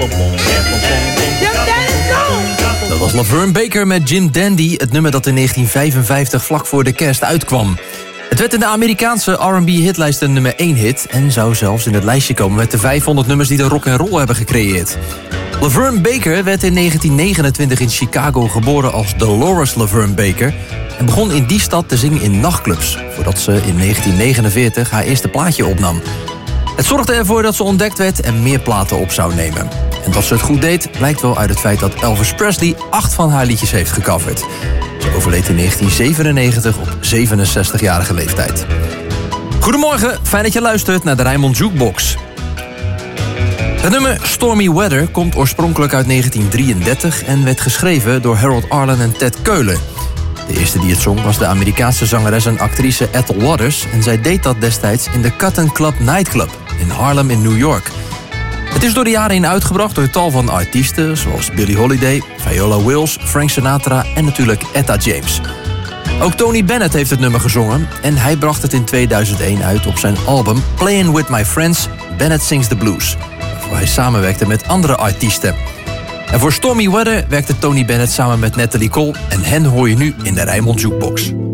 Dat was Laverne Baker met Jim Dandy, het nummer dat in 1955 vlak voor de kerst uitkwam. Het werd in de Amerikaanse R&B-hitlijst een nummer 1 hit... en zou zelfs in het lijstje komen met de 500 nummers die de rock'n'roll hebben gecreëerd. Laverne Baker werd in 1929 in Chicago geboren als Dolores Laverne Baker... en begon in die stad te zingen in nachtclubs... voordat ze in 1949 haar eerste plaatje opnam. Het zorgde ervoor dat ze ontdekt werd en meer platen op zou nemen. En dat ze het goed deed, blijkt wel uit het feit dat Elvis Presley 8 van haar liedjes heeft gecoverd. Ze overleed in 1997 op 67-jarige leeftijd. Goedemorgen, fijn dat je luistert naar de Rijnmond Jukebox. Het nummer Stormy Weather komt oorspronkelijk uit 1933... en werd geschreven door Harold Arlen en Ted Keulen. De eerste die het zong was de Amerikaanse zangeres en actrice Ethel Waters... en zij deed dat destijds in de Cotton Club Nightclub in Harlem in New York. Het is door de jaren heen uitgebracht door tal van artiesten... zoals Billie Holiday, Viola Wills, Frank Sinatra en natuurlijk Etta James. Ook Tony Bennett heeft het nummer gezongen... en hij bracht het in 2001 uit op zijn album Playing With My Friends, Bennett Sings the Blues... waarvoor hij samenwerkte met andere artiesten. En voor Stormy Weather werkte Tony Bennett samen met Natalie Cole... en hen hoor je nu in de Rijnmond Jukebox.